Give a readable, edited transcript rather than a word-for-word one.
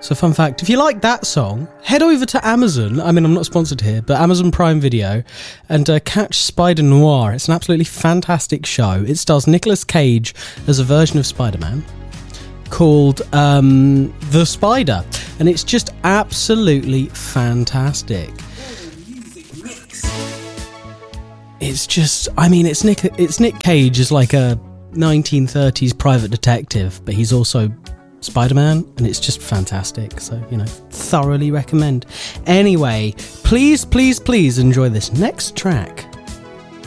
So fun fact, if you like that song, head over to Amazon, I mean I'm not sponsored here, but Amazon Prime Video, and catch Spider Noir. It's an absolutely fantastic show. It stars Nicolas Cage as a version of Spider-Man called The Spider, and it's just absolutely fantastic. It's just, I mean, it's Nick Cage as like a 1930s private detective, but he's also Spider-Man, and it's just fantastic. So, thoroughly recommend. Anyway, please enjoy this next track.